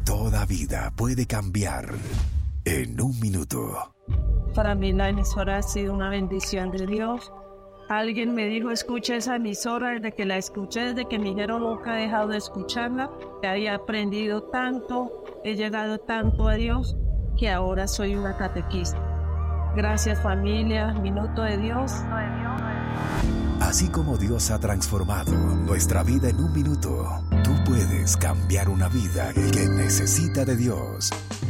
Toda vida puede cambiar en un minuto. Para mí la emisora ha sido una bendición de Dios. Alguien me dijo, escucha esa emisora. Desde que la escuché, desde que me dijeron, nunca he dejado de escucharla. He aprendido tanto, he llegado tanto a Dios, que ahora soy una catequista. Gracias, familia. Minuto de Dios. Así como Dios ha transformado nuestra vida en un minuto, tú puedes cambiar una vida que necesita de Dios.